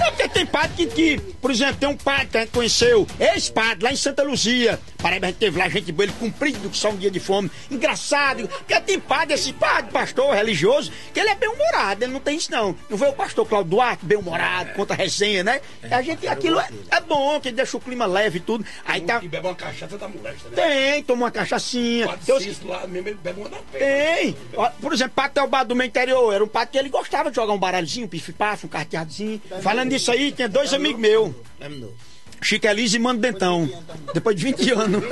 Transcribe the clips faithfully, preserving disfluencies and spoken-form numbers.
porque tem padre que, que, por exemplo, tem um padre que a gente conheceu, ex-padre, lá em Santa Luzia. Paraíba, a gente teve lá, gente boa, ele comprido que só um dia de fome. Engraçado, porque tem padre, esse padre, pastor religioso, que ele é bem-humorado, ele não tem isso não. Não vê o pastor Cláudio Duarte, bem-humorado, conta resenha, né? É, a gente, aquilo é, é bom, que ele deixa o clima leve e tudo. Aí tá... que bebe uma cachaça da molesta, né? Tem, toma uma cachaçinha. Tem, lá mesmo, ele bebe uma da pena. Tem. Ó, por exemplo, Padre Teobaldo do meu interior, era um padre que ele gostava de jogar um baralhozinho, um pif-paf, um carteadozinho. Falando disso aí, tinha dois amigos meus. Chico Elise e Mano Dentão. Depois de vinte anos.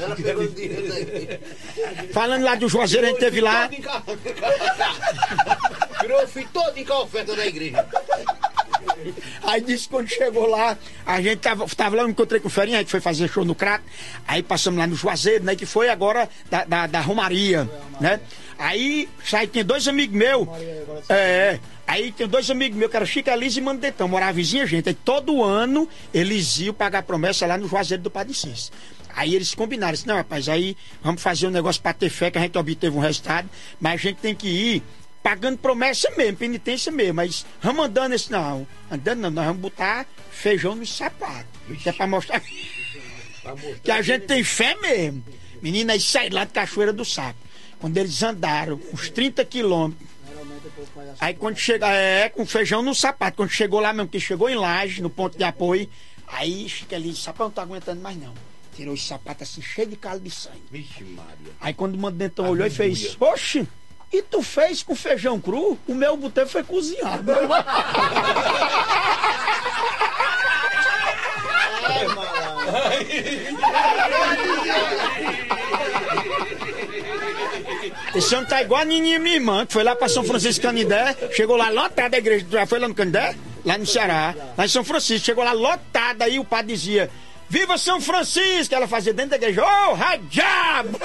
Falando lá do Juazeiro, a gente teve lá. Virou o filho todo em oferta da igreja. Aí disse que quando chegou lá, a gente tava, tava lá, eu encontrei com o Ferinha, a gente foi fazer show no Crato. Aí passamos lá no Juazeiro, né? Que foi agora da, da, da Romaria, né? Aí, sai, tinha dois amigos meus. É, aí tem dois amigos meus, que era Chico Elise e Mano Dentão, morava vizinha gente. Aí todo ano eles iam pagar promessa lá no Juazeiro do Padre Cícero. Aí eles combinaram, disse, não, rapaz, aí vamos fazer um negócio pra ter fé, que a gente obteve um resultado, mas a gente tem que ir pagando promessa mesmo, penitência mesmo, mas vamos andando esse, não, andando não, nós vamos botar feijão nos sapatos, que é pra mostrar que a gente tem fé mesmo. Menina, aí sai lá de Cachoeira do Sapo. Quando eles andaram uns trinta quilômetros, aí quando chega, é, com feijão no sapato, quando chegou lá mesmo, que chegou em Laje, no ponto de apoio, aí fica ali, o sapão não tá aguentando mais não. Tirou os sapatos assim, cheio de calo de sangue. Vixe, Maria. Aí quando o Mano Dentão olhou e fez, oxe, e tu fez com feijão cru? O meu botão foi cozinhado. Esse homem tá igual a Nininha, minha irmã, que foi lá pra São Francisco Canindé, chegou lá lotada a igreja, já foi lá no Canindé? Lá no Ceará, lá em São Francisco, chegou lá lotada, aí o padre dizia, viva São Francisco! Ela fazia dentro da igreja, ô, oh, radiabo!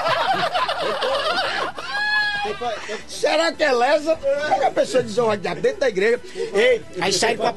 Será que é lesa? Como a pessoa diz, ô, oh, radiabo, dentro da igreja? Ei, aí sai com a...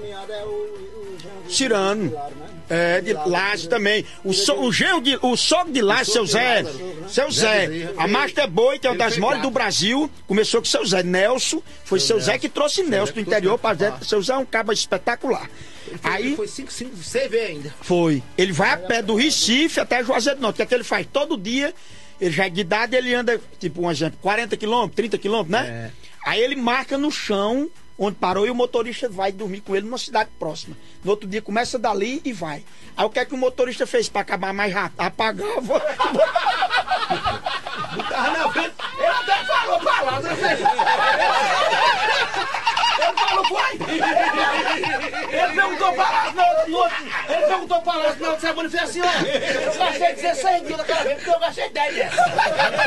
Cirano. É, de Laje também. O, so, o, genro de, o sogro de Laje, seu Zé. Seu Zé. A Master Boi, que é uma das maiores do Brasil, começou com seu Zé. Nelson, foi seu Zé que trouxe Nelson do interior para Zé. Seu Zé é um cabo espetacular. Aí foi cinco, cinco C V ainda. Foi. Ele vai a pé do Recife até Juazeiro do Norte, que é que ele faz todo dia. Ele já é de idade, ele anda, tipo, um exemplo, quarenta quilômetros, trinta quilômetros, né? É. Aí ele marca no chão onde parou e o motorista vai dormir com ele numa cidade próxima. No outro dia começa dali e vai. Aí o que é que o motorista fez para acabar mais rápido? Apagava. Botava na frente. Ele até falou palavra. Ele falou, foi? Ele perguntou palavra no outro. Ele perguntou palavra no outro semana e fez assim, ó. Eu gastei dezesseis dias naquela vez, porque eu gastei dez.